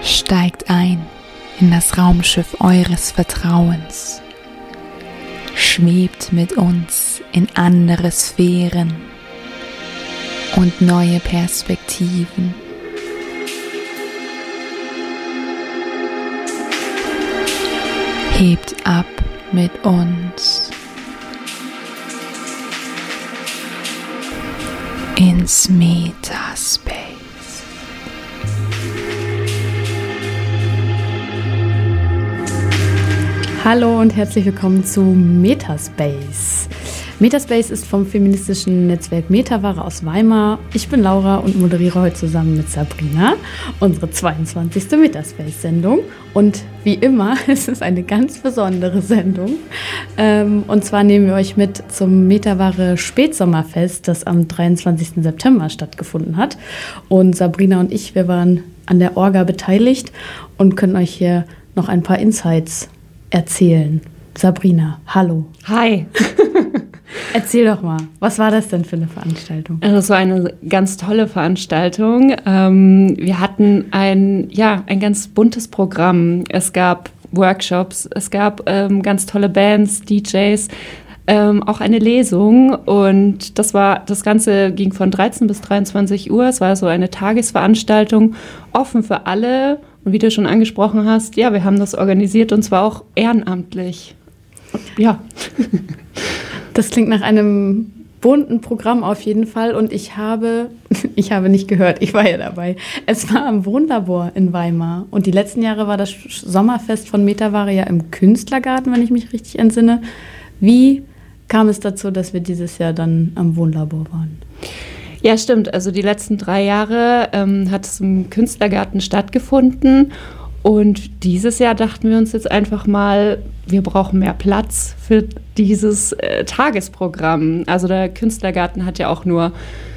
Steigt ein in das Raumschiff eures Vertrauens. Schwebt mit uns in andere Sphären und neue Perspektiven. Hebt ab mit uns ins Metaspace. Hallo und herzlich willkommen zu Metaspace. Metaspace ist vom feministischen Netzwerk Metaware aus Weimar. Ich bin Laura und moderiere heute zusammen mit Sabrina unsere 22. Metaspace-Sendung. Und wie immer ist es eine ganz besondere Sendung. Und zwar nehmen wir euch mit zum Metaware Spätsommerfest, das am 23. September stattgefunden hat. Und Sabrina und ich, wir waren an der Orga beteiligt und können euch hier noch ein paar Insights erzählen. Sabrina, hallo. Hi. Erzähl doch mal, was war das denn für eine Veranstaltung? Das war eine ganz tolle Veranstaltung. Wir hatten ein ganz buntes Programm. Es gab Workshops, es gab ganz tolle Bands, DJs, auch eine Lesung. Und das Ganze ging von 13 bis 23 Uhr. Es war so eine Tagesveranstaltung, offen für alle. Und wie du schon angesprochen hast, ja, wir haben das organisiert und zwar auch ehrenamtlich. Ja. Das klingt nach einem bunten Programm auf jeden Fall. Und ich habe nicht gehört, ich war ja dabei. Es war am Wohnlabor in Weimar. Und die letzten Jahre war das Sommerfest von Metaware ja im Künstlergarten, wenn ich mich richtig entsinne. Wie kam es dazu, dass wir dieses Jahr dann am Wohnlabor waren? Ja, stimmt. Also die letzten 3 Jahre hat es im Künstlergarten stattgefunden. Und dieses Jahr dachten wir uns jetzt einfach mal, wir brauchen mehr Platz für dieses Tagesprogramm. Also der Künstlergarten hat ja auch nur,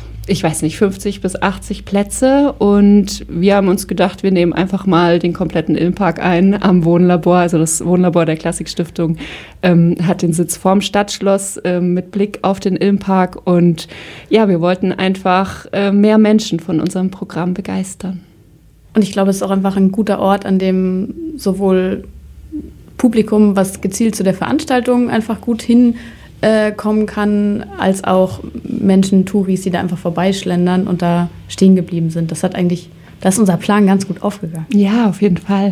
50 bis 80 Plätze. Und wir haben uns gedacht, wir nehmen einfach mal den kompletten Ilmpark ein am Wohnlabor. Also das Wohnlabor der Klassikstiftung hat den Sitz vorm Stadtschloss mit Blick auf den Ilmpark. Und ja, wir wollten einfach mehr Menschen von unserem Programm begeistern. Und ich glaube, es ist auch einfach ein guter Ort, an dem sowohl Publikum, was gezielt zu der Veranstaltung einfach gut hinkommen kann, als auch Menschen, Touris, die da einfach vorbeischlendern und da stehen geblieben sind. Da ist unser Plan ganz gut aufgegangen. Ja, auf jeden Fall.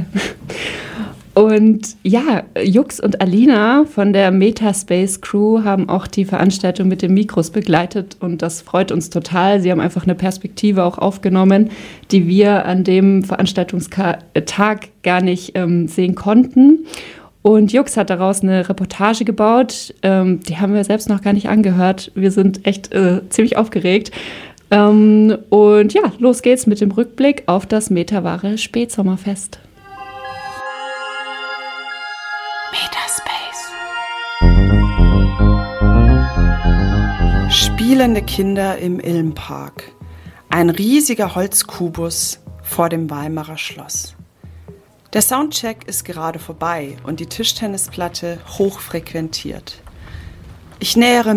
Und ja, Jux und Alina von der Metaspace Crew haben auch die Veranstaltung mit den Mikros begleitet und das freut uns total. Sie haben einfach eine Perspektive auch aufgenommen, die wir an dem Veranstaltungstag gar nicht sehen konnten. Und Jux hat daraus eine Reportage gebaut, die haben wir selbst noch gar nicht angehört. Wir sind echt ziemlich aufgeregt. Und ja, los geht's mit dem Rückblick auf das Metaware Spätsommerfest. Spielende Kinder im Ilmpark. Ein riesiger Holzkubus vor dem Weimarer Schloss. Der Soundcheck ist gerade vorbei und die Tischtennisplatte hochfrequentiert. Ich nähere